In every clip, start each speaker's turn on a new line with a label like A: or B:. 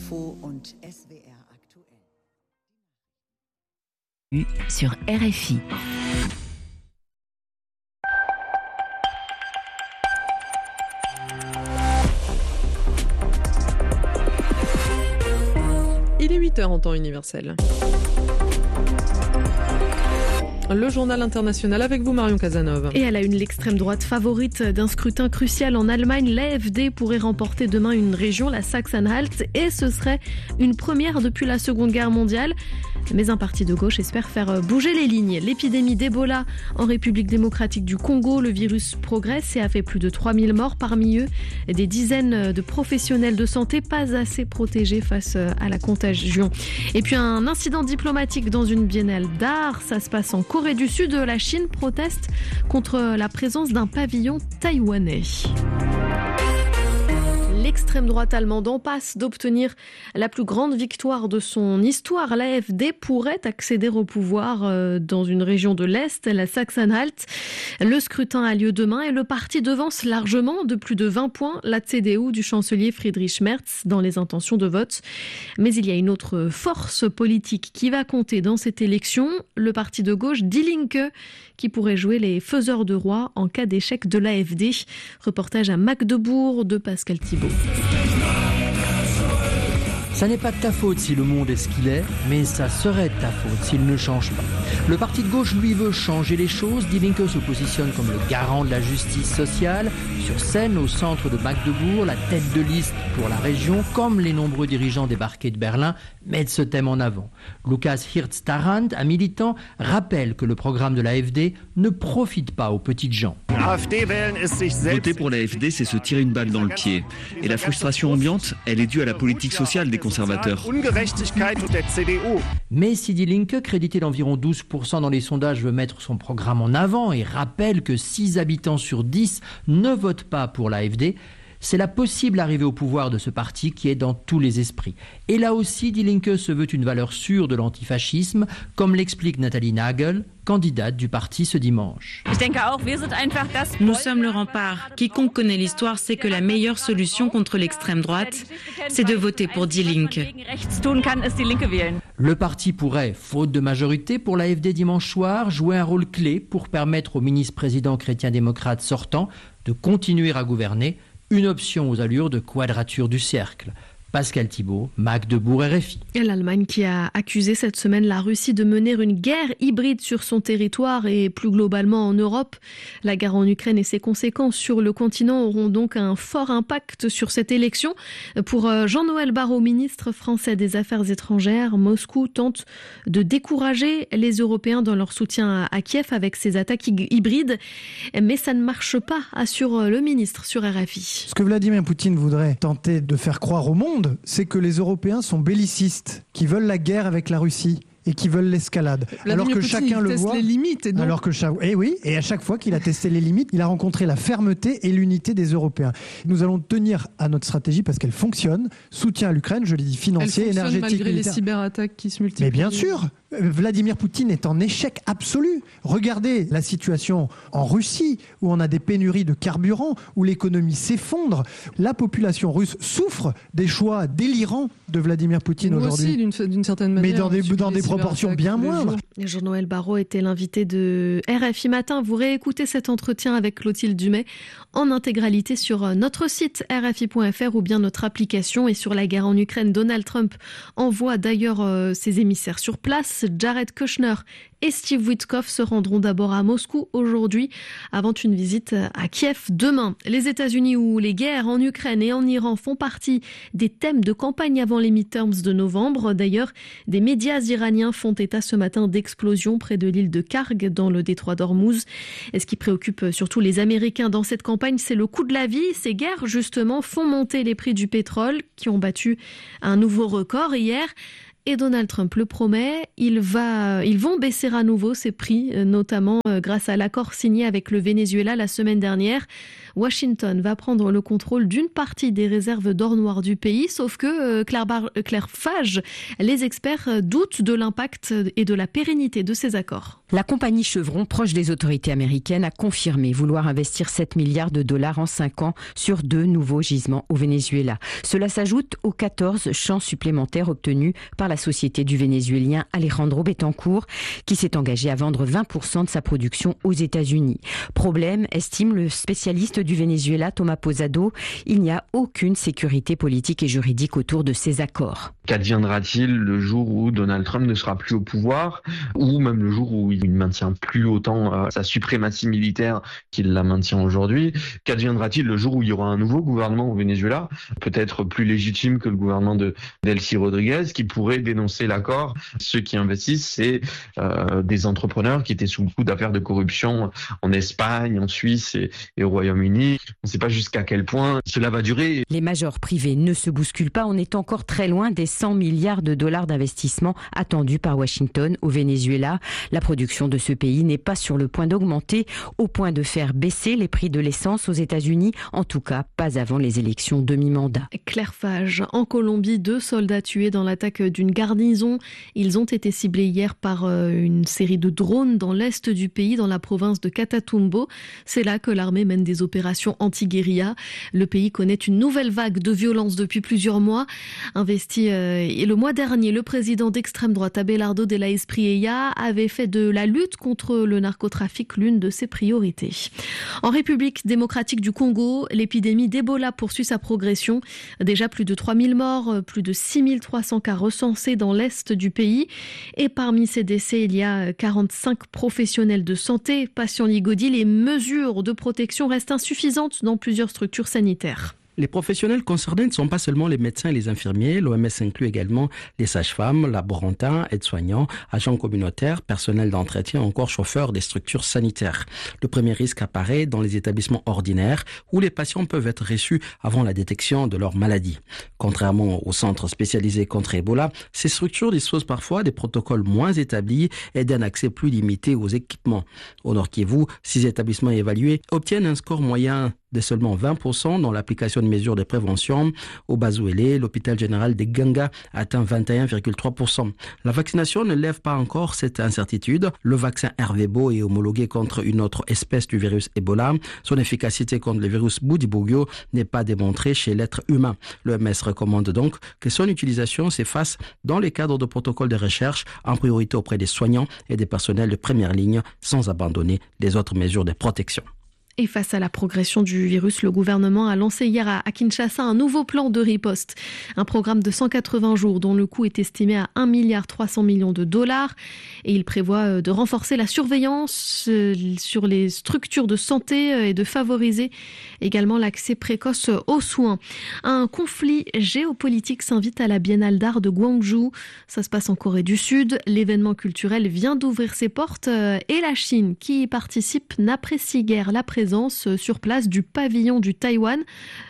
A: Info und SWR aktuell.
B: Sur RFI.
C: Il est 8h en temps universel. Le journal international avec vous, Marion Casanov.
D: Et à la une, l'extrême droite favorite d'un scrutin crucial en Allemagne, l'AfD pourrait remporter demain une région, la Sachsen-Anhalt, et ce serait une première depuis la Seconde Guerre mondiale. Mais un parti de gauche espère faire bouger les lignes. L'épidémie d'Ebola en République démocratique du Congo, le virus progresse et a fait plus de 3000 morts. Parmi eux, des dizaines de professionnels de santé pas assez protégés face à la contagion. Et puis un incident diplomatique dans une biennale d'art. Ça se passe en Corée du Sud. La Chine proteste contre la présence d'un pavillon taïwanais. L'extrême droite allemande en passe d'obtenir la plus grande victoire de son histoire. L'AfD pourrait accéder au pouvoir dans une région de l'Est, la Sachsen-Anhalt. Le scrutin a lieu demain et le parti devance largement de plus de 20 points la CDU du chancelier Friedrich Merz dans les intentions de vote. Mais il y a une autre force politique qui va compter dans cette élection, le parti de gauche Die Linke, qui pourrait jouer les faiseurs de roi en cas d'échec de l'AfD. Reportage à Magdebourg de Pascal Thibault.
E: Ça n'est pas de ta faute si le monde est ce qu'il est, mais ça serait de ta faute s'il ne change pas. Le parti de gauche, lui, veut changer les choses. Die Linke se positionne comme le garant de la justice sociale. Sur scène, au centre de Magdebourg, la tête de liste pour la région, comme les nombreux dirigeants débarqués de Berlin, mettent ce thème en avant. Lukas Hirz-Tarand, un militant, rappelle que le programme de l'AfD ne profite pas aux petites gens.
F: Voter pour l'AfD, c'est se tirer une balle dans le pied. Et la frustration ambiante, elle est due à la politique sociale des conservateurs.
E: Mais si Die Linke, crédité d'environ 12% dans les sondages, veut mettre son programme en avant et rappelle que 6 habitants sur 10 ne votent pas pour l'AfD, c'est la possible arrivée au pouvoir de ce parti qui est dans tous les esprits. Et là aussi, Die Linke se veut une valeur sûre de l'antifascisme, comme l'explique Nathalie Nagel, candidate du parti ce dimanche.
G: Nous sommes le rempart. Quiconque connaît l'histoire sait que la meilleure solution contre l'extrême droite, c'est de voter pour Die Linke.
E: Le parti pourrait, faute de majorité pour l'AfD dimanche soir, jouer un rôle clé pour permettre au ministre-président chrétien-démocrate sortant de continuer à gouverner, une option aux allures de quadrature du cercle. Pascal Thibault, Magdebourg, RFI.
D: Et l'Allemagne qui a accusé cette semaine la Russie de mener une guerre hybride sur son territoire et plus globalement en Europe. La guerre en Ukraine et ses conséquences sur le continent auront donc un fort impact sur cette élection. Pour Jean-Noël Barrot, ministre français des Affaires étrangères, Moscou tente de décourager les Européens dans leur soutien à Kiev avec ses attaques hybrides. Mais ça ne marche pas, assure le ministre sur RFI.
H: Ce que Vladimir Poutine voudrait tenter de faire croire au monde, c'est que les Européens sont bellicistes, qui veulent la guerre avec la Russie et qui veulent l'escalade.
C: Alors que chacun le voit. Les limites et donc...
H: Alors que et à chaque fois qu'il a testé les limites, il a rencontré la fermeté et l'unité des Européens. Nous allons tenir à notre stratégie parce qu'elle fonctionne. Soutien à l'Ukraine, je l'ai dit, financier, énergétique,
C: malgré
H: militaire.
C: Les cyberattaques qui se multiplient.
H: Mais bien sûr, Vladimir Poutine est en échec absolu. Regardez la situation en Russie, où on a des pénuries de carburant, où l'économie s'effondre. La population russe souffre des choix délirants de Vladimir Poutine aujourd'hui.
C: Aussi, d'une certaine manière.
H: Mais dans des proportions bien moindres.
D: Jean-Noël Barrot était l'invité de RFI Matin. Vous réécoutez cet entretien avec Clotilde Dumais en intégralité sur notre site rfi.fr ou bien notre application. Et sur la guerre en Ukraine, Donald Trump envoie d'ailleurs ses émissaires sur place. Jared Kushner et Steve Witkoff se rendront d'abord à Moscou aujourd'hui avant une visite à Kiev demain. Les États-Unis ou les guerres en Ukraine et en Iran font partie des thèmes de campagne avant les midterms de novembre. D'ailleurs, des médias iraniens font état ce matin d'explosions près de l'île de Karg dans le détroit d'Ormuz. Et ce qui préoccupe surtout les Américains dans cette campagne, c'est le coût de la vie. Ces guerres, justement, font monter les prix du pétrole qui ont battu un nouveau record hier. Et Donald Trump le promet, ils vont baisser à nouveau ces prix, notamment grâce à l'accord signé avec le Venezuela la semaine dernière. Washington va prendre le contrôle d'une partie des réserves d'or noir du pays, sauf que Claire Fage, les experts doutent de l'impact et de la pérennité de ces accords.
I: La compagnie Chevron, proche des autorités américaines, a confirmé vouloir investir 7 milliards de dollars en 5 ans sur 2 nouveaux gisements au Venezuela. Cela s'ajoute aux 14 champs supplémentaires obtenus par la société du Vénézuélien Alejandro Betancourt, qui s'est engagé à vendre 20% de sa production aux États-Unis. Problème, estime le spécialiste du Venezuela Thomas Posado, il n'y a aucune sécurité politique et juridique autour de ces accords.
J: Qu'adviendra-t-il le jour où Donald Trump ne sera plus au pouvoir, ou même le jour où il ne maintient plus autant sa suprématie militaire qu'il la maintient aujourd'hui? Qu'adviendra-t-il le jour où il y aura un nouveau gouvernement au Venezuela, peut-être plus légitime que le gouvernement de Delcy Rodriguez, qui pourrait dénoncer l'accord? Ceux qui investissent, c'est des entrepreneurs qui étaient sous le coup d'affaires de corruption en Espagne, en Suisse et au Royaume-Uni. On ne sait pas jusqu'à quel point cela va durer.
I: Les majors privés ne se bousculent pas. On est encore très loin des 100 milliards de dollars d'investissement attendus par Washington au Venezuela. La production de ce pays n'est pas sur le point d'augmenter, au point de faire baisser les prix de l'essence aux États-Unis, en tout cas pas avant les élections de mi-mandat.
D: Claire Fage, en Colombie, 2 soldats tués dans l'attaque d'une garnison. Ils ont été ciblés hier par une série de drones dans l'est du pays, dans la province de Catatumbo. C'est là que l'armée mène des opérations anti-guérilla. Le pays connaît une nouvelle vague de violence depuis plusieurs mois. Et le mois dernier, le président d'extrême droite Abelardo de la Espriella avait fait de la lutte contre le narcotrafic l'une de ses priorités. En République démocratique du Congo, l'épidémie d'Ebola poursuit sa progression. Déjà plus de 3000 morts, plus de 6300 cas recensés dans l'est du pays. Et parmi ces décès, il y a 45 professionnels de santé. Patients ligotis, les mesures de protection restent insuffisantes dans plusieurs structures sanitaires.
K: Les professionnels concernés ne sont pas seulement les médecins et les infirmiers. L'OMS inclut également les sages-femmes, laborantins, aides-soignants, agents communautaires, personnel d'entretien, encore chauffeurs des structures sanitaires. Le premier risque apparaît dans les établissements ordinaires où les patients peuvent être reçus avant la détection de leur maladie. Contrairement aux centres spécialisés contre Ebola, ces structures disposent parfois des protocoles moins établis et d'un accès plus limité aux équipements. Au Nord Kivu, 6 établissements évalués obtiennent un score moyen de seulement 20% dans l'application de mesures de prévention. Au Bazouélé, l'hôpital général de Ganga atteint 21,3%. La vaccination ne lève pas encore cette incertitude. Le vaccin Ervebo est homologué contre une autre espèce du virus Ebola. Son efficacité contre le virus Bundibugyo n'est pas démontrée chez l'être humain. L'OMS recommande donc que son utilisation s'efface dans les cadres de protocoles de recherche, en priorité auprès des soignants et des personnels de première ligne, sans abandonner les autres mesures de protection.
D: Et face à la progression du virus, le gouvernement a lancé hier à Kinshasa un nouveau plan de riposte. Un programme de 180 jours dont le coût est estimé à 1,3 milliard de dollars. Et il prévoit de renforcer la surveillance sur les structures de santé et de favoriser également l'accès précoce aux soins. Un conflit géopolitique s'invite à la Biennale d'art de Gwangju. Ça se passe en Corée du Sud. L'événement culturel vient d'ouvrir ses portes et la Chine, qui y participe, n'apprécie guère la présence sur place du pavillon de Taïwan,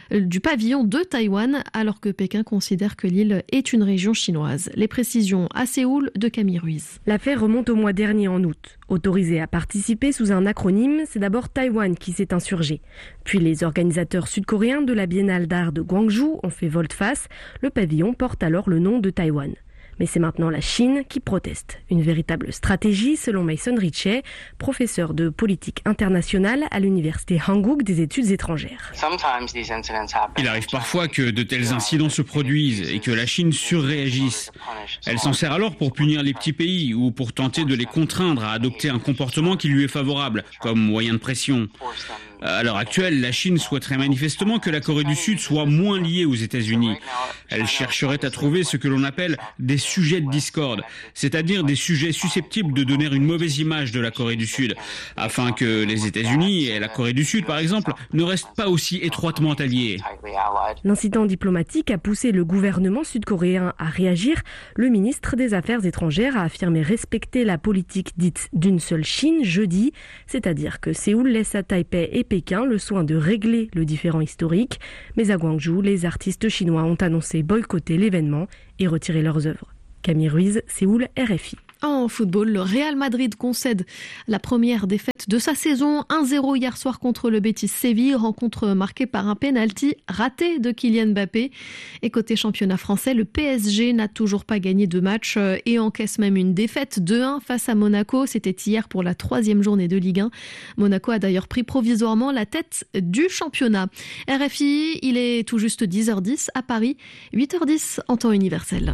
D: alors que Pékin considère que l'île est une région chinoise. Les précisions à Séoul de Camille Ruiz.
L: L'affaire remonte au mois dernier en août. Autorisé à participer sous un acronyme, c'est d'abord Taïwan qui s'est insurgé. Puis les organisateurs sud-coréens de la Biennale d'art de Gwangju ont fait volte-face. Le pavillon porte alors le nom de Taïwan. Mais c'est maintenant la Chine qui proteste. Une véritable stratégie selon Mason Ritchie, professeur de politique internationale à l'université Hanguk des études étrangères.
M: Il arrive parfois que de tels incidents se produisent et que la Chine surréagisse. Elle s'en sert alors pour punir les petits pays ou pour tenter de les contraindre à adopter un comportement qui lui est favorable, comme moyen de pression. À l'heure actuelle, la Chine souhaiterait manifestement que la Corée du Sud soit moins liée aux États-Unis. Elle chercherait à trouver ce que l'on appelle des sujets de discorde, c'est-à-dire des sujets susceptibles de donner une mauvaise image de la Corée du Sud, afin que les États-Unis et la Corée du Sud, par exemple, ne restent pas aussi étroitement alliés.
L: L'incident diplomatique a poussé le gouvernement sud-coréen à réagir. Le ministre des Affaires étrangères a affirmé respecter la politique dite d'une seule Chine jeudi, c'est-à-dire que Séoul laisse à Taipei et Pékin le soin de régler le différend historique. Mais à Gwangju, les artistes chinois ont annoncé boycotter l'événement et retirer leurs œuvres. Camille Ruiz, Séoul, RFI.
D: En football, le Real Madrid concède la première défaite de sa saison. 1-0 hier soir contre le Betis Séville, rencontre marquée par un penalty raté de Kylian Mbappé. Et côté championnat français, le PSG n'a toujours pas gagné de match et encaisse même une défaite 2-1 face à Monaco. C'était hier pour la 3e journée de Ligue 1. Monaco a d'ailleurs pris provisoirement la tête du championnat. RFI, il est tout juste 10h10 à Paris, 8h10 en temps universel.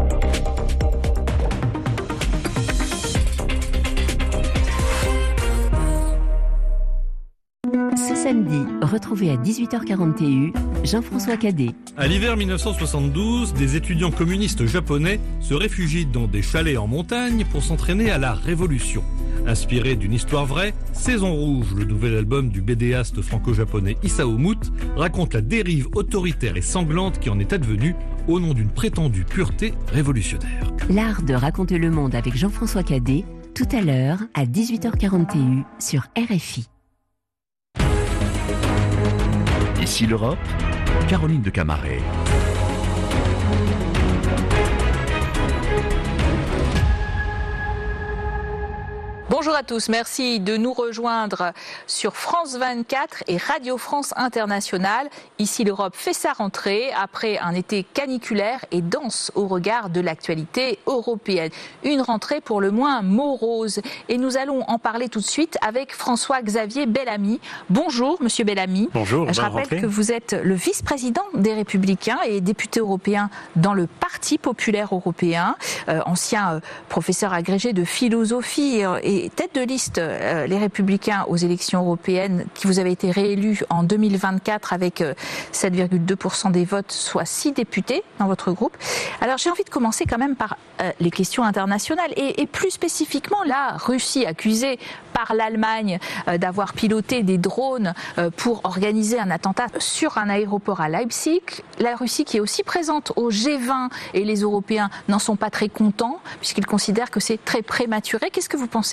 B: Ce samedi, retrouvez à 18h40 TU Jean-François Cadet.
N: À l'hiver 1972, des étudiants communistes japonais se réfugient dans des chalets en montagne pour s'entraîner à la révolution. Inspiré d'une histoire vraie, Saison Rouge, le nouvel album du bédéaste franco-japonais Isao Mout, raconte la dérive autoritaire et sanglante qui en est advenue au nom d'une prétendue pureté révolutionnaire.
B: L'art de raconter le monde avec Jean-François Cadet, tout à l'heure à 18h40 TU sur RFI.
O: Ici l'Europe, Caroline de Camaret.
P: Bonjour à tous, merci de nous rejoindre sur France 24 et Radio France Internationale. Ici l'Europe fait sa rentrée après un été caniculaire et dense au regard de l'actualité européenne. Une rentrée pour le moins morose et nous allons en parler tout de suite avec François-Xavier Bellamy. Bonjour Monsieur Bellamy.
Q: Bonjour.
P: Je rappelle que vous êtes le vice-président des Républicains et député européen dans le Parti populaire européen, ancien professeur agrégé de philosophie et tête de liste Les Républicains aux élections européennes, qui vous avez été réélu en 2024 avec 7,2% des votes, soit 6 députés dans votre groupe. Alors j'ai envie de commencer quand même par les questions internationales et plus spécifiquement la Russie accusée par l'Allemagne d'avoir piloté des drones pour organiser un attentat sur un aéroport à Leipzig. La Russie qui est aussi présente au G20 et les Européens n'en sont pas très contents puisqu'ils considèrent que c'est très prématuré. Qu'est-ce que vous pensez ?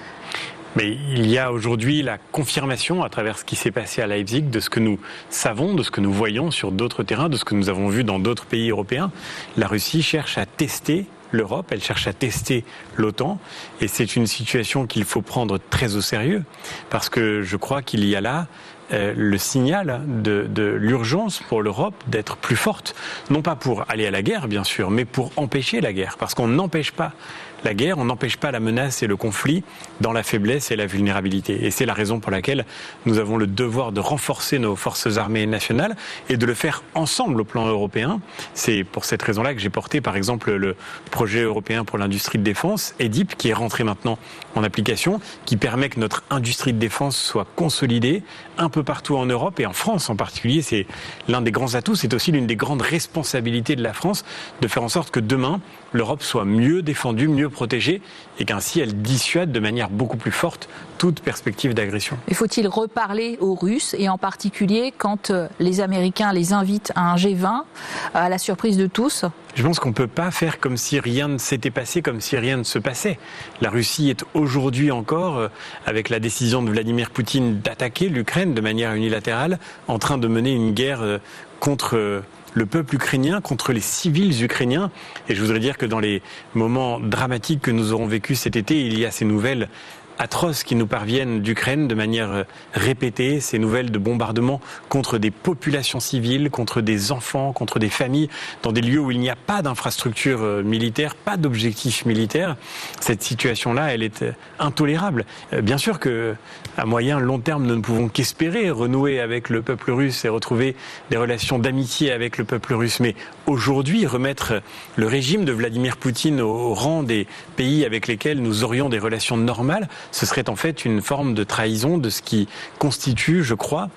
Q: Mais il y a aujourd'hui la confirmation à travers ce qui s'est passé à Leipzig de ce que nous savons, de ce que nous voyons sur d'autres terrains, de ce que nous avons vu dans d'autres pays européens. La Russie cherche à tester l'Europe, elle cherche à tester l'OTAN et c'est une situation qu'il faut prendre très au sérieux parce que je crois qu'il y a là le signal de l'urgence pour l'Europe d'être plus forte, non pas pour aller à la guerre bien sûr, mais pour empêcher la guerre, parce qu'on n'empêche pas la guerre, on n'empêche pas la menace et le conflit dans la faiblesse et la vulnérabilité. Et c'est la raison pour laquelle nous avons le devoir de renforcer nos forces armées nationales et de le faire ensemble au plan européen. C'est pour cette raison-là que j'ai porté par exemple le projet européen pour l'industrie de défense, EDIP, qui est rentré maintenant en application, qui permet que notre industrie de défense soit consolidée un peu partout en Europe et en France en particulier. C'est l'un des grands atouts, c'est aussi l'une des grandes responsabilités de la France de faire en sorte que demain, l'Europe soit mieux défendue, mieux protégée et qu'ainsi elle dissuade de manière beaucoup plus forte toute perspective d'agression.
P: Et faut-il reparler aux Russes et en particulier quand les Américains les invitent à un G20 à la surprise de tous ?
Q: Je pense qu'on ne peut pas faire comme si rien ne s'était passé, comme si rien ne se passait. La Russie est aujourd'hui encore, avec la décision de Vladimir Poutine d'attaquer l'Ukraine de manière unilatérale, en train de mener une guerre contre le peuple ukrainien, contre les civils ukrainiens. Et je voudrais dire que dans les moments dramatiques que nous aurons vécus cet été, il y a ces nouvelles atroces qui nous parviennent d'Ukraine de manière répétée, ces nouvelles de bombardements contre des populations civiles, contre des enfants, contre des familles, dans des lieux où il n'y a pas d'infrastructure militaire, pas d'objectif militaire. Cette situation-là, elle est intolérable. Bien sûr que à moyen, long terme, nous ne pouvons qu'espérer renouer avec le peuple russe et retrouver des relations d'amitié avec le peuple russe. Mais aujourd'hui, remettre le régime de Vladimir Poutine au rang des pays avec lesquels nous aurions des relations normales, ce serait en fait une forme de trahison de ce qui constitue, je crois,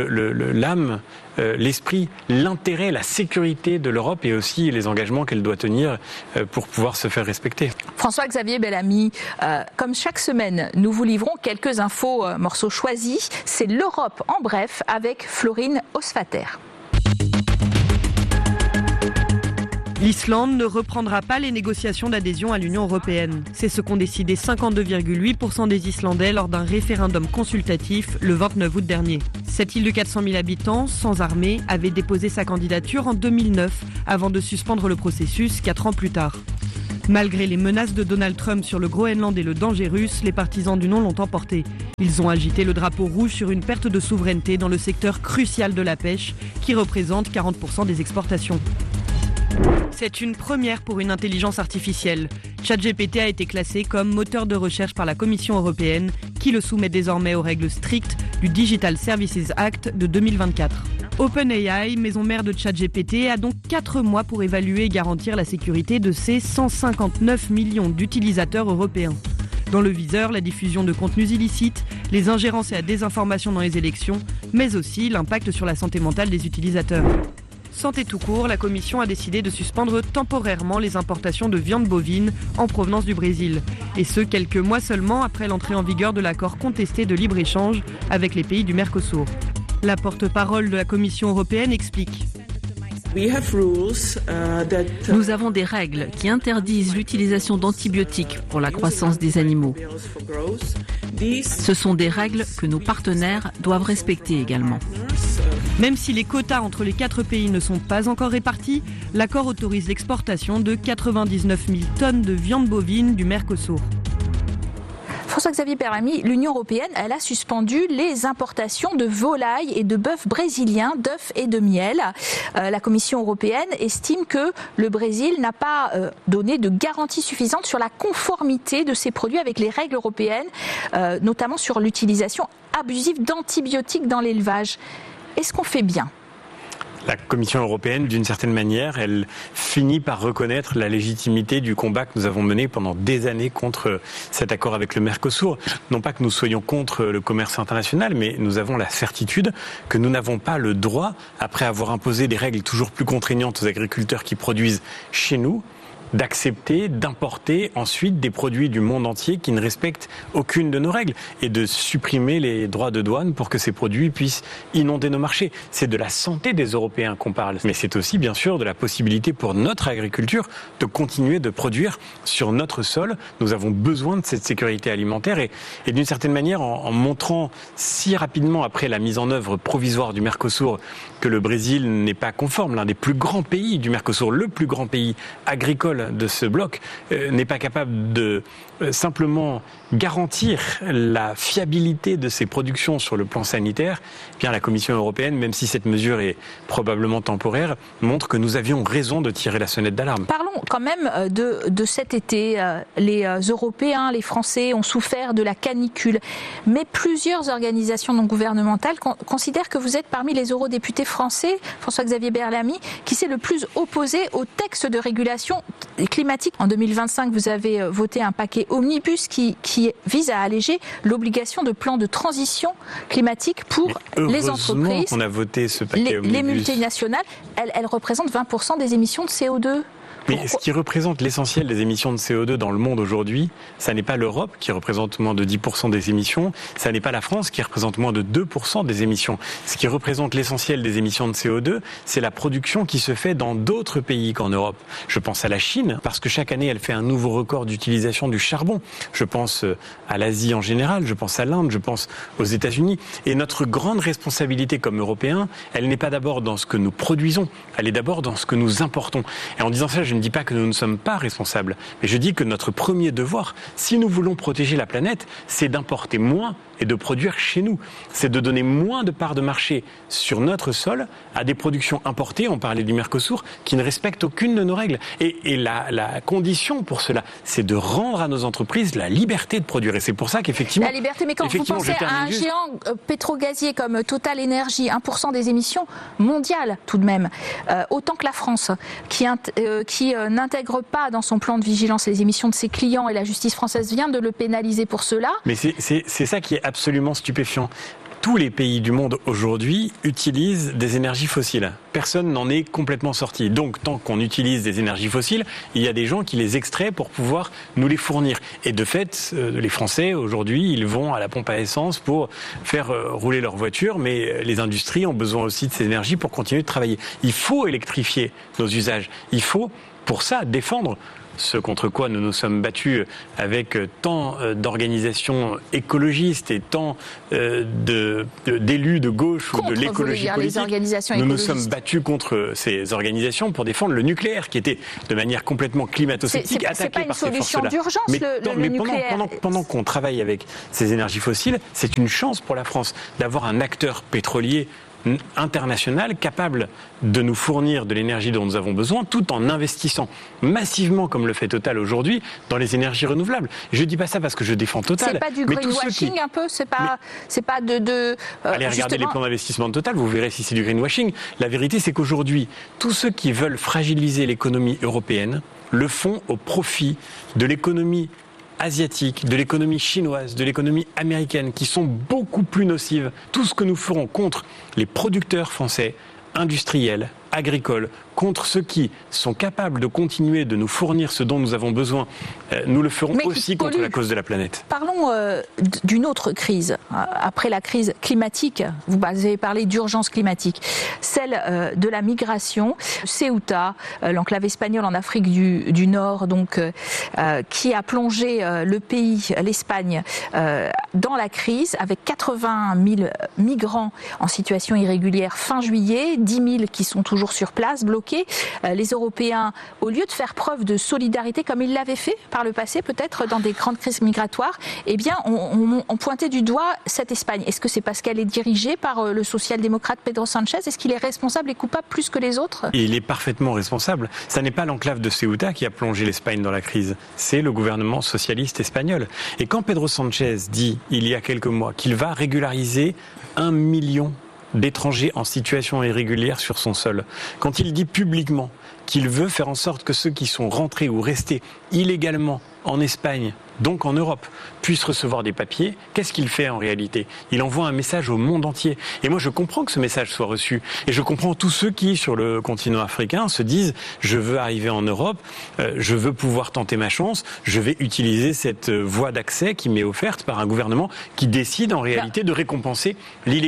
Q: l'âme, l'esprit, l'intérêt, la sécurité de l'Europe et aussi les engagements qu'elle doit tenir pour pouvoir se faire respecter.
P: François-Xavier Bellamy, comme chaque semaine, nous vous livrons quelques infos, morceaux choisis. C'est l'Europe en bref avec Florine Osfater.
R: L'Islande ne reprendra pas les négociations d'adhésion à l'Union européenne. C'est ce qu'ont décidé 52,8% des Islandais lors d'un référendum consultatif le 29 août dernier. Cette île de 400 000 habitants, sans armée, avait déposé sa candidature en 2009 avant de suspendre le processus 4 ans plus tard. Malgré les menaces de Donald Trump sur le Groenland et le danger russe, les partisans du non l'ont emporté. Ils ont agité le drapeau rouge sur une perte de souveraineté dans le secteur crucial de la pêche, qui représente 40% des exportations. C'est une première pour une intelligence artificielle. ChatGPT a été classé comme moteur de recherche par la Commission européenne, qui le soumet désormais aux règles strictes du Digital Services Act de 2024. OpenAI, maison mère de ChatGPT, a donc 4 mois pour évaluer et garantir la sécurité de ses 159 millions d'utilisateurs européens. Dans le viseur, la diffusion de contenus illicites, les ingérences et la désinformation dans les élections, mais aussi l'impact sur la santé mentale des utilisateurs. Santé tout court, la Commission a décidé de suspendre temporairement les importations de viande bovine en provenance du Brésil. Et ce, quelques mois seulement après l'entrée en vigueur de l'accord contesté de libre-échange avec les pays du Mercosur. La porte-parole de la Commission européenne explique.
S: Nous avons des règles qui interdisent l'utilisation d'antibiotiques pour la croissance des animaux. Ce sont des règles que nos partenaires doivent respecter également.
R: Même si les quotas entre les 4 pays ne sont pas encore répartis, l'accord autorise l'exportation de 99 000 tonnes de viande bovine du Mercosur.
P: François-Xavier Bellamy, l'Union européenne, elle a suspendu les importations de volailles et de bœufs brésiliens, d'œufs et de miel. La Commission européenne estime que le Brésil n'a pas donné de garantie suffisante sur la conformité de ces produits avec les règles européennes, notamment sur l'utilisation abusive d'antibiotiques dans l'élevage. Est-ce qu'on fait bien ?
Q: La Commission européenne, d'une certaine manière, elle finit par reconnaître la légitimité du combat que nous avons mené pendant des années contre cet accord avec le Mercosur. Non pas que nous soyons contre le commerce international, mais nous avons la certitude que nous n'avons pas le droit, après avoir imposé des règles toujours plus contraignantes aux agriculteurs qui produisent chez nous, d'accepter, d'importer ensuite des produits du monde entier qui ne respectent aucune de nos règles et de supprimer les droits de douane pour que ces produits puissent inonder nos marchés. C'est de la santé des Européens qu'on parle, mais c'est aussi bien sûr de la possibilité pour notre agriculture de continuer de produire sur notre sol. Nous avons besoin de cette sécurité alimentaire et d'une certaine manière, en montrant si rapidement après la mise en œuvre provisoire du Mercosur que le Brésil n'est pas conforme, l'un des plus grands pays du Mercosur, le plus grand pays agricole de ce bloc, n'est pas capable de simplement garantir la fiabilité de ses productions sur le plan sanitaire, eh bien la Commission européenne, même si cette mesure est probablement temporaire, montre que nous avions raison de tirer la sonnette d'alarme.
P: Parlons quand même de cet été. Les Européens, les Français ont souffert de la canicule, mais plusieurs organisations non gouvernementales considèrent que vous êtes parmi les eurodéputés français, François-Xavier Bellamy, qui s'est le plus opposé au texte de régulation climatique. En 2025, vous avez voté un paquet omnibus qui vise à alléger l'obligation de plan de transition climatique pour les entreprises.
Q: On a voté ce paquet omnibus.
P: Les multinationales, elles représentent 20% des émissions de CO2.
Q: Mais ce qui représente l'essentiel des émissions de CO2 dans le monde aujourd'hui, ça n'est pas l'Europe qui représente moins de 10% des émissions, ça n'est pas la France qui représente moins de 2% des émissions. Ce qui représente l'essentiel des émissions de CO2, c'est la production qui se fait dans d'autres pays qu'en Europe. Je pense à la Chine, parce que chaque année, elle fait un nouveau record d'utilisation du charbon. Je pense à l'Asie en général, je pense à l'Inde, je pense aux États-Unis. Et notre grande responsabilité comme Européens, elle n'est pas d'abord dans ce que nous produisons, elle est d'abord dans ce que nous importons. Et en disant ça, je ne dis pas que nous ne sommes pas responsables, mais je dis que notre premier devoir, si nous voulons protéger la planète, c'est d'importer moins et de produire chez nous. C'est de donner moins de parts de marché sur notre sol à des productions importées, on parlait du Mercosur, qui ne respectent aucune de nos règles. Et la condition pour cela, c'est de rendre à nos entreprises la liberté de produire. Et c'est pour ça qu'effectivement...
P: La liberté, mais quand vous pensez à un géant pétrogazier comme Total Energy, 1% des émissions mondiales tout de même, autant que la France, qui n'intègre pas dans son plan de vigilance les émissions de ses clients, et la justice française vient de le pénaliser pour cela.
Q: Mais c'est ça qui est absolument stupéfiant. Tous les pays du monde aujourd'hui utilisent des énergies fossiles. Personne n'en est complètement sorti. Donc, tant qu'on utilise des énergies fossiles, il y a des gens qui les extraient pour pouvoir nous les fournir. Et de fait, les Français, aujourd'hui, ils vont à la pompe à essence pour faire rouler leur voiture, mais les industries ont besoin aussi de ces énergies pour continuer de travailler. Il faut électrifier nos usages. Il faut pour ça défendre ce contre quoi nous nous sommes battus avec tant d'organisations écologistes et tant d'élus de gauche ou de l'écologie politique. Nous nous sommes battus contre ces organisations pour défendre le nucléaire qui était de manière complètement climato-sceptique attaqué par ces forces-là.
P: C'est pas une solution d'urgence, le nucléaire.
Q: Pendant qu'on travaille avec ces énergies fossiles, c'est une chance pour la France d'avoir un acteur pétrolier international capable de nous fournir de l'énergie dont nous avons besoin tout en investissant massivement comme le fait Total aujourd'hui dans les énergies renouvelables. Je dis pas ça parce que je défends Total.
P: C'est pas du greenwashing un peu, c'est pas
Q: allez regarder les plans d'investissement de Total, vous verrez si c'est du greenwashing. La vérité c'est qu'aujourd'hui, tous ceux qui veulent fragiliser l'économie européenne le font au profit de l'économie asiatiques, de l'économie chinoise, de l'économie américaine, qui sont beaucoup plus nocives. Tout ce que nous ferons contre les producteurs français, industriels, agricoles, contre ceux qui sont capables de continuer de nous fournir ce dont nous avons besoin, nous le ferons aussi contre la cause de la planète.
P: Parlons d'une autre crise. Après la crise climatique, vous avez parlé d'urgence climatique, celle de la migration. Ceuta, l'enclave espagnole en Afrique du Nord, donc, qui a plongé le pays, l'Espagne, dans la crise, avec 80 000 migrants en situation irrégulière fin juillet, 10 000 qui sont toujours sur place, bloqués. Les Européens, au lieu de faire preuve de solidarité comme ils l'avaient fait par le passé, peut-être dans des grandes crises migratoires, eh bien, on pointait du doigt cette Espagne. Est-ce que c'est parce qu'elle est dirigée par le social-démocrate Pedro Sánchez? Est-ce qu'il est responsable et coupable plus que les autres?
Q: Il est parfaitement responsable. Ça n'est pas l'enclave de Ceuta qui a plongé l'Espagne dans la crise. C'est le gouvernement socialiste espagnol. Et quand Pedro Sánchez dit, il y a quelques mois, qu'il va régulariser 1 million d'étrangers en situation irrégulière sur son sol, quand il dit publiquement qu'il veut faire en sorte que ceux qui sont rentrés ou restés illégalement en Espagne, donc en Europe, puissent recevoir des papiers, qu'est-ce qu'il fait en réalité? Il envoie un message au monde entier. Et moi, je comprends que ce message soit reçu. Et je comprends tous ceux qui, sur le continent africain, se disent « je veux arriver en Europe, je veux pouvoir tenter ma chance, je vais utiliser cette voie d'accès qui m'est offerte par un gouvernement qui décide en réalité de récompenser l'illégalité. »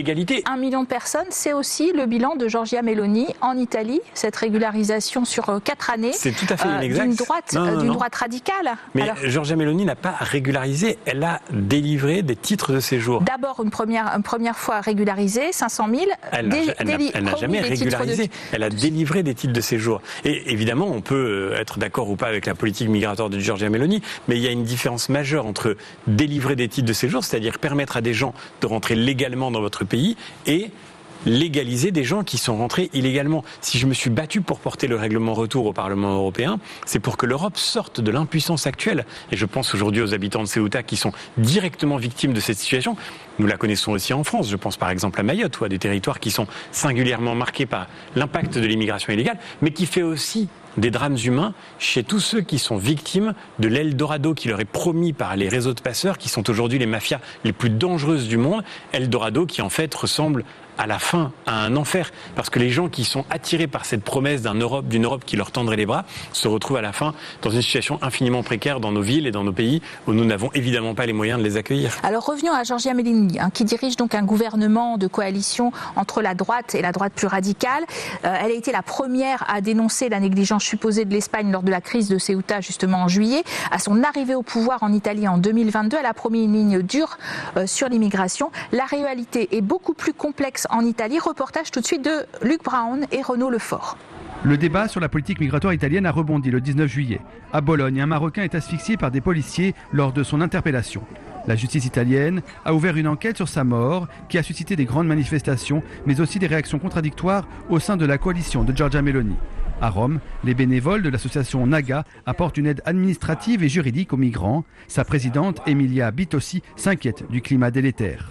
P: 1 million de personnes, c'est aussi le bilan de Giorgia Meloni en Italie, cette régularisation sur 4 années.
Q: C'est tout à fait inexact.
P: D'une droite radicale.
Q: Mais Giorgia Meloni n'a pas régularisé, elle a délivré des titres de séjour.
P: D'abord une première fois régularisée, 500 000.
Q: Elle n'a jamais régularisé, elle a délivré des titres de séjour. Et évidemment, on peut être d'accord ou pas avec la politique migratoire de Giorgia Meloni, mais il y a une différence majeure entre délivrer des titres de séjour, c'est-à-dire permettre à des gens de rentrer légalement dans votre pays, et légaliser des gens qui sont rentrés illégalement. Si je me suis battu pour porter le règlement retour au Parlement européen, c'est pour que l'Europe sorte de l'impuissance actuelle. Et je pense aujourd'hui aux habitants de Ceuta qui sont directement victimes de cette situation. Nous la connaissons aussi en France. Je pense par exemple à Mayotte ou à des territoires qui sont singulièrement marqués par l'impact de l'immigration illégale, mais qui fait aussi des drames humains chez tous ceux qui sont victimes de l'Eldorado qui leur est promis par les réseaux de passeurs, qui sont aujourd'hui les mafias les plus dangereuses du monde. Eldorado qui en fait ressemble à la fin à un enfer, parce que les gens qui sont attirés par cette promesse d'une Europe qui leur tendrait les bras se retrouvent à la fin dans une situation infiniment précaire dans nos villes et dans nos pays où nous n'avons évidemment pas les moyens de les accueillir.
P: Alors revenons à Giorgia Meloni, qui dirige donc un gouvernement de coalition entre la droite et la droite plus radicale. Elle a été la première à dénoncer la négligence supposée de l'Espagne lors de la crise de Ceuta justement en juillet. À son arrivée au pouvoir en Italie en 2022, elle a promis une ligne dure sur l'immigration. La réalité est beaucoup plus complexe en Italie. Reportage tout de suite de Luc Brown et Renaud Lefort.
T: Le débat sur la politique migratoire italienne a rebondi le 19 juillet. À Bologne, un Marocain est asphyxié par des policiers lors de son interpellation. La justice italienne a ouvert une enquête sur sa mort qui a suscité des grandes manifestations, mais aussi des réactions contradictoires au sein de la coalition de Giorgia Meloni. À Rome, les bénévoles de l'association Naga apportent une aide administrative et juridique aux migrants. Sa présidente, Emilia Bitossi, s'inquiète du climat délétère.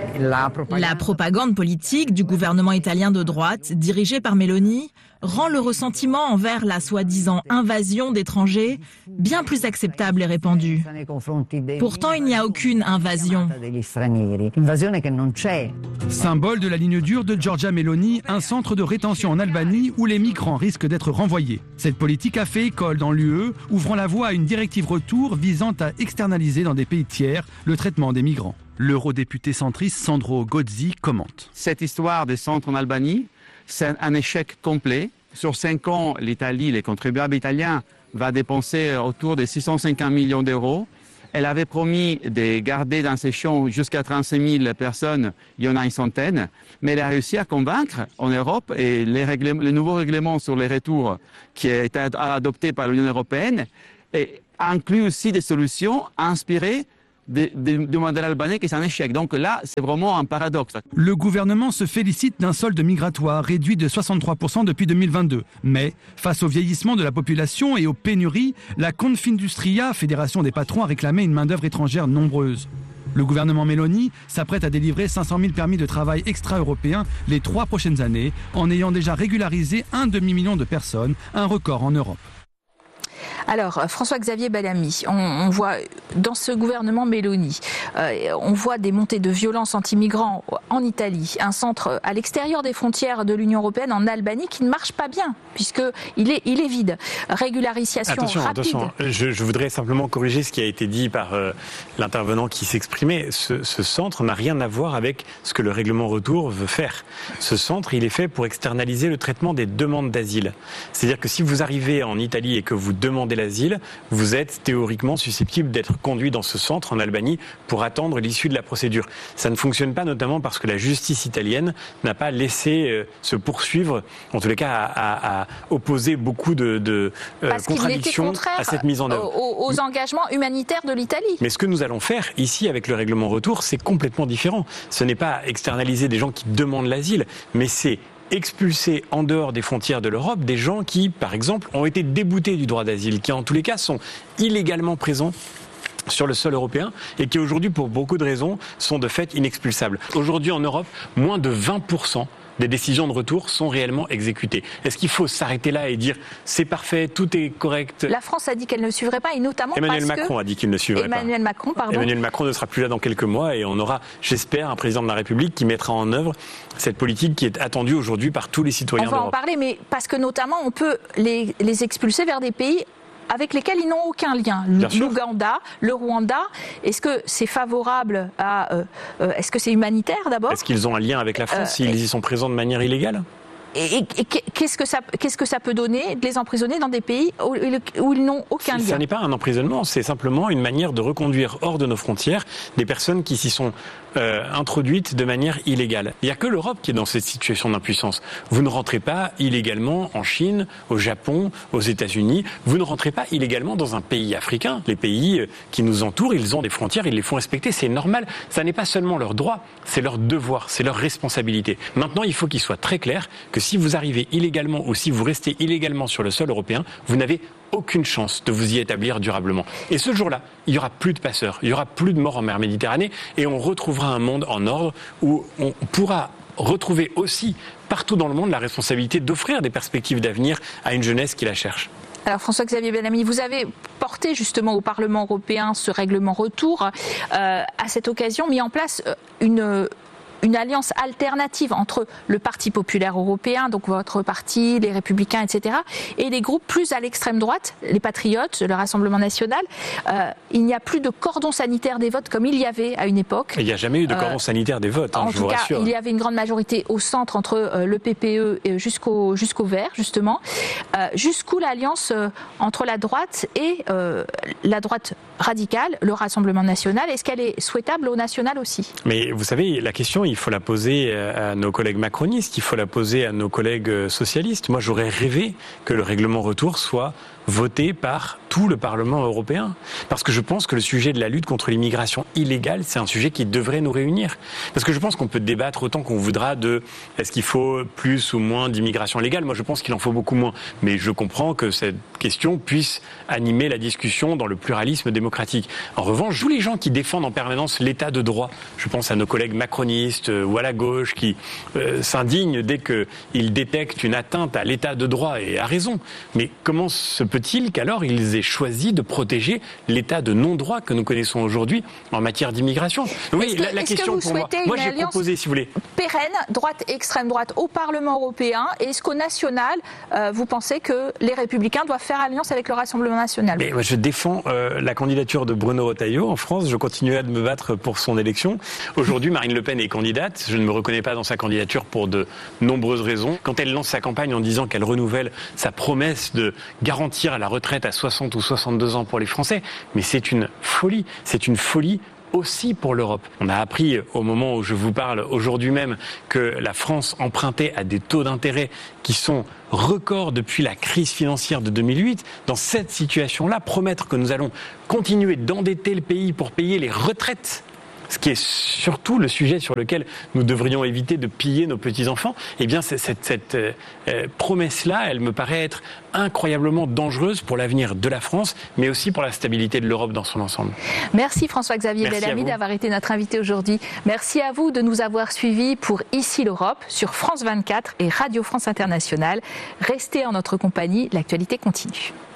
U: La propagande politique du gouvernement italien de droite, dirigé par Meloni, rend le ressentiment envers la soi-disant invasion d'étrangers bien plus acceptable et répandu. Pourtant, il n'y a aucune invasion.
T: Symbole de la ligne dure de Giorgia Meloni, un centre de rétention en Albanie où les migrants risquent d'être renvoyés. Cette politique a fait école dans l'UE, ouvrant la voie à une directive retour visant à externaliser dans des pays tiers le traitement des migrants. L'eurodéputé centriste Sandro Gozzi commente.
V: Cette histoire des centres en Albanie, c'est un échec complet
A: Sur 5 ans, l'Italie, les contribuables italiens, va dépenser autour de 650 millions d'euros. Elle avait promis de garder dans ses champs jusqu'à 35 000 personnes, il y en a une centaine, mais elle a réussi à convaincre en Europe et le nouveau règlement sur les retours qui a été adopté par l'Union européenne et inclut aussi des solutions inspirées du modèle albanais qui est un échec. Donc là, c'est vraiment un paradoxe.
T: Le gouvernement se félicite d'un solde migratoire réduit de 63% depuis 2022. Mais, face au vieillissement de la population et aux pénuries, la Confindustria, fédération des patrons, a réclamé une main-d'œuvre étrangère nombreuse. Le gouvernement Meloni s'apprête à délivrer 500 000 permis de travail extra-européens les 3 prochaines années, en ayant déjà régularisé 1 demi-million de personnes, un record en Europe.
P: Alors, François-Xavier Bellamy, on voit dans ce gouvernement Meloni, on voit des montées de violence anti-migrants en Italie, un centre à l'extérieur des frontières de l'Union européenne en Albanie qui ne marche pas bien, puisqu'il est vide. Régularisation rapide.
Q: Attention, je voudrais simplement corriger ce qui a été dit par l'intervenant qui s'exprimait. Ce centre n'a rien à voir avec ce que le règlement retour veut faire. Ce centre, il est fait pour externaliser le traitement des demandes d'asile. C'est-à-dire que si vous arrivez en Italie et que vous demandez l'asile, vous êtes théoriquement susceptible d'être conduit dans ce centre en Albanie pour attendre l'issue de la procédure. Ça ne fonctionne pas notamment parce que la justice italienne n'a pas laissé se poursuivre, en tous les cas à opposer beaucoup de contradictions à cette mise en œuvre.
P: Aux engagements humanitaires de l'Italie.
Q: Mais ce que nous allons faire ici avec le règlement retour, c'est complètement différent. Ce n'est pas externaliser des gens qui demandent l'asile, mais c'est expulser en dehors des frontières de l'Europe des gens qui, par exemple, ont été déboutés du droit d'asile, qui en tous les cas sont illégalement présents sur le sol européen et qui aujourd'hui, pour beaucoup de raisons, sont de fait inexpulsables. Aujourd'hui en Europe, moins de 20% des décisions de retour sont réellement exécutées. Est-ce qu'il faut s'arrêter là et dire c'est parfait, tout est correct?
P: La France a dit qu'elle ne suivrait pas et notamment
Q: Emmanuel Macron a dit qu'il ne suivrait pas.
P: Emmanuel Macron ne
Q: sera plus là dans quelques mois et on aura, j'espère, un président de la République qui mettra en œuvre cette politique qui est attendue aujourd'hui par tous les citoyens d'Europe.
P: On va en parler, mais parce que notamment on peut les expulser vers des pays avec lesquels ils n'ont aucun lien. L'Ouganda, le Rwanda, est-ce que c'est favorable à... est-ce que c'est humanitaire d'abord?
Q: Est-ce qu'ils ont un lien avec la France s'ils y sont présents de manière illégale?
P: Et qu'est-ce que ça peut donner de les emprisonner dans des pays où ils n'ont aucun lien?
Q: Ça n'est pas un emprisonnement, c'est simplement une manière de reconduire hors de nos frontières des personnes qui s'y sont introduites de manière illégale. Il n'y a que l'Europe qui est dans cette situation d'impuissance. Vous ne rentrez pas illégalement en Chine, au Japon, aux États-Unis. Vous ne rentrez pas illégalement dans un pays africain. Les pays qui nous entourent, ils ont des frontières, ils les font respecter, c'est normal. Ça n'est pas seulement leur droit, c'est leur devoir, c'est leur responsabilité. Maintenant, il faut qu'il soit très clair que si vous arrivez illégalement ou si vous restez illégalement sur le sol européen, vous n'avez aucune chance de vous y établir durablement. Et ce jour-là, il n'y aura plus de passeurs, il n'y aura plus de morts en mer Méditerranée et on retrouvera un monde en ordre où on pourra retrouver aussi partout dans le monde la responsabilité d'offrir des perspectives d'avenir à une jeunesse qui la cherche.
P: Alors François-Xavier Bellamy, vous avez porté justement au Parlement européen ce règlement retour, à cette occasion mis en place une alliance alternative entre le Parti populaire européen, donc votre parti, les Républicains, etc., et les groupes plus à l'extrême droite, les Patriotes, le Rassemblement national. Il n'y a plus de cordon sanitaire des votes comme il y avait à une époque.
Q: Il n'y a jamais eu de cordon sanitaire des votes,
P: je vous rassure. En tout cas, il y avait une grande majorité au centre entre le PPE et jusqu'au Vert, justement. Jusqu'où l'alliance entre la droite et la droite radicale, le Rassemblement national, est-ce qu'elle est souhaitable au national aussi?
Q: Mais vous savez, la question, il faut la poser à nos collègues macronistes, il faut la poser à nos collègues socialistes. Moi, j'aurais rêvé que le règlement retour soit voté par tout le Parlement européen. Parce que je pense que le sujet de la lutte contre l'immigration illégale, c'est un sujet qui devrait nous réunir. Parce que je pense qu'on peut débattre autant qu'on voudra de est-ce qu'il faut plus ou moins d'immigration légale. Moi, je pense qu'il en faut beaucoup moins. Mais je comprends que cette question puisse animer la discussion dans le pluralisme démocratique. En revanche, tous les gens qui défendent en permanence l'état de droit, je pense à nos collègues macronistes ou à la gauche qui s'indignent dès qu'ils détectent une atteinte à l'état de droit, et à raison. Mais comment se peut-il qu'alors ils aient choisi de protéger l'état de non-droit que nous connaissons aujourd'hui en matière d'immigration? Oui, la question pour moi, j'ai proposé, si vous voulez,
P: pérenne, droite et extrême droite au Parlement européen. Est-ce qu'au national, vous pensez que les Républicains doivent faire alliance avec le Rassemblement national?
Q: Mais moi, je défends la candidature de Bruno Retailleau en France. Je continuerai de me battre pour son élection. Aujourd'hui, Marine Le Pen est candidate candidate. Je ne me reconnais pas dans sa candidature pour de nombreuses raisons. Quand elle lance sa campagne en disant qu'elle renouvelle sa promesse de garantir la retraite à 60 ou 62 ans pour les Français, mais c'est une folie. C'est une folie aussi pour l'Europe. On a appris au moment où je vous parle aujourd'hui même que la France empruntait à des taux d'intérêt qui sont records depuis la crise financière de 2008. Dans cette situation-là, promettre que nous allons continuer d'endetter le pays pour payer les retraites, ce qui est surtout le sujet sur lequel nous devrions éviter de piller nos petits-enfants, eh bien cette promesse-là, elle me paraît être incroyablement dangereuse pour l'avenir de la France, mais aussi pour la stabilité de l'Europe dans son ensemble.
P: Merci François-Xavier Bellamy d'avoir été notre invité aujourd'hui. Merci à vous de nous avoir suivis pour Ici l'Europe sur France 24 et Radio France Internationale. Restez en notre compagnie, l'actualité continue.